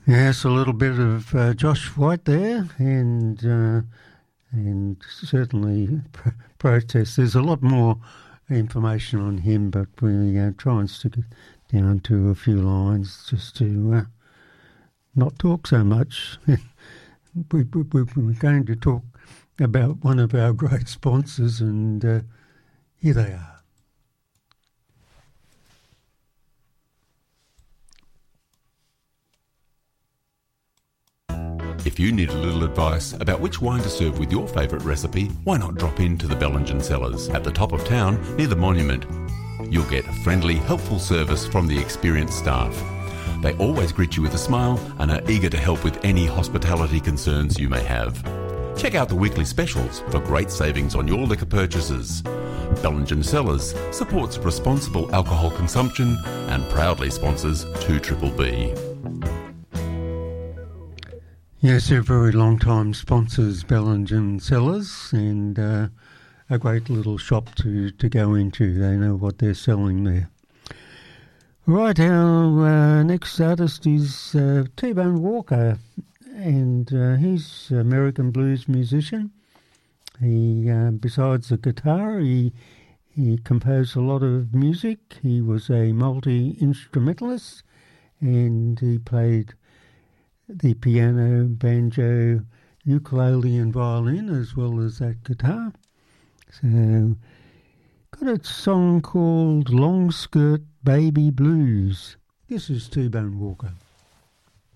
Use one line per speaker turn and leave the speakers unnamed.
Yes, a little bit of Josh White there, and certainly protest. There's a lot more information on him, but we try and stick it down to a few lines just to not talk so much. We're going to talk about one of our great sponsors, and here they are.
If you need a little advice about which wine to serve with your favourite recipe, why not drop into the Bellingen Cellars at the top of town near the Monument. You'll get a friendly, helpful service from the experienced staff. They always greet you with a smile and are eager to help with any hospitality concerns you may have. Check out the weekly specials for great savings on your liquor purchases. Bellingen Cellars supports responsible alcohol consumption and proudly sponsors 2BBB.
Yes, they're very long-time sponsors, Bellingen Cellars, and a great little shop to go into. They know what they're selling there. Right, our next artist is T-Bone Walker, and he's an American blues musician. He, besides the guitar, he composed a lot of music. He was a multi-instrumentalist, and he played the piano, banjo, ukulele and violin, as well as that guitar. So, got a song called Long Skirt Baby Blues. This is T-Bone Walker.